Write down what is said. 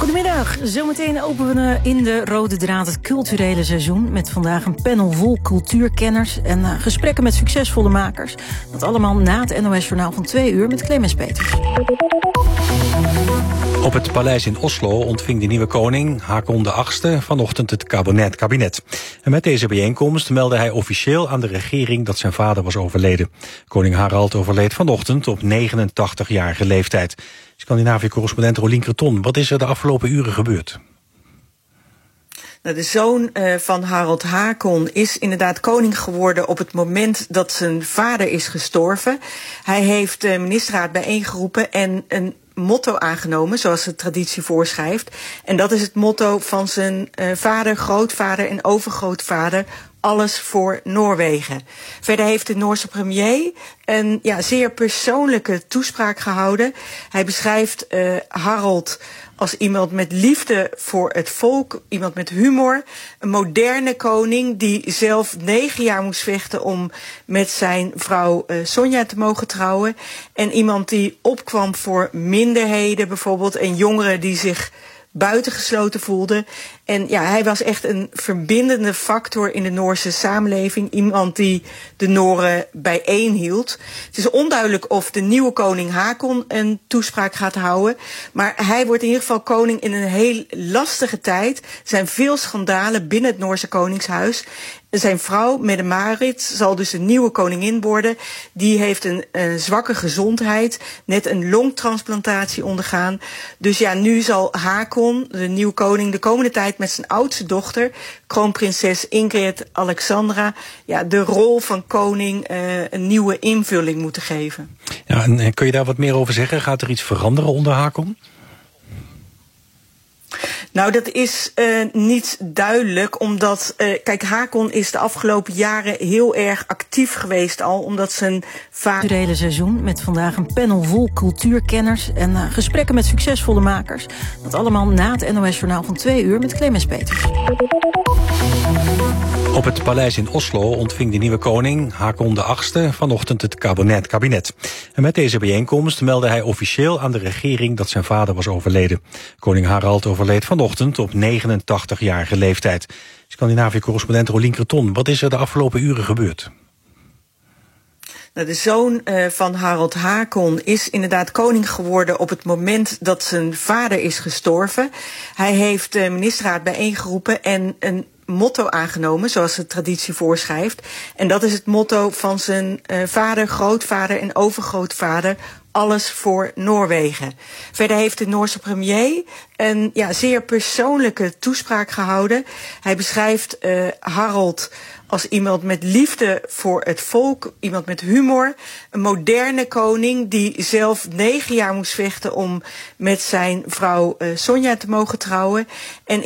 Goedemiddag. Zometeen openen we in de Rode Draad het culturele seizoen. Met vandaag een panel vol cultuurkenners en gesprekken met succesvolle makers. Dat allemaal na het NOS-journaal van 2 uur met Clemens Peters. Op het paleis in Oslo ontving de nieuwe koning, Haakon VIII, vanochtend het kabinet. En met deze bijeenkomst meldde hij officieel aan de regering dat zijn vader was overleden. Koning Harald overleed vanochtend op 89-jarige leeftijd. Scandinavië-correspondent Rolien Kreton, wat is er de afgelopen uren gebeurd? De zoon van Harald Haakon is inderdaad koning geworden op het moment dat zijn vader is gestorven. Hij heeft de ministerraad bijeengeroepen en een motto aangenomen, zoals de traditie voorschrijft. En dat is het motto van zijn vader, grootvader en overgrootvader: alles voor Noorwegen. Verder heeft de Noorse premier een zeer persoonlijke toespraak gehouden. Hij beschrijft Harald als iemand met liefde voor het volk, iemand met humor, een moderne koning die zelf 9 jaar moest vechten om met zijn vrouw Sonja te mogen trouwen. En iemand die opkwam voor minderheden bijvoorbeeld en jongeren die zich buitengesloten voelden. En hij was echt een verbindende factor in de Noorse samenleving. Iemand die de Nooren bijeenhield. Het is onduidelijk of de nieuwe koning Haakon een toespraak gaat houden. Maar hij wordt in ieder geval koning in een heel lastige tijd. Er zijn veel schandalen binnen het Noorse koningshuis. Zijn vrouw, Mette-Marit, zal dus de nieuwe koningin worden. Die heeft een zwakke gezondheid, net een longtransplantatie ondergaan. Dus nu zal Haakon, de nieuwe koning, de komende tijd met zijn oudste dochter, kroonprinses Ingrid Alexandra, de rol van koning een nieuwe invulling moeten geven. Ja, en kun je daar wat meer over zeggen? Gaat er iets veranderen onder Haakon? Nou, dat is niet duidelijk, omdat Haakon is de afgelopen jaren heel erg actief geweest al, omdat zijn vader... Het culturele seizoen met vandaag een panel vol cultuurkenners en gesprekken met succesvolle makers. Dat allemaal na het NOS-journaal van 2 uur met Clemens Peters. Op het paleis in Oslo ontving de nieuwe koning, Haakon VIII, vanochtend het kabinet. En met deze bijeenkomst meldde hij officieel aan de regering dat zijn vader was overleden. Koning Harald overleed vanochtend op 89-jarige leeftijd. Scandinavië-correspondent Rolien Kreton, wat is er de afgelopen uren gebeurd? De zoon van Harald Haakon is inderdaad koning geworden op het moment dat zijn vader is gestorven. Hij heeft de ministerraad bijeengeroepen en een motto aangenomen, zoals de traditie voorschrijft. En dat is het motto van zijn vader, grootvader en overgrootvader: alles voor Noorwegen. Verder heeft de Noorse premier een zeer persoonlijke toespraak gehouden. Hij beschrijft Harald als iemand met liefde voor het volk, iemand met humor, een moderne koning die zelf 9 jaar moest vechten om met zijn vrouw Sonja te mogen trouwen. En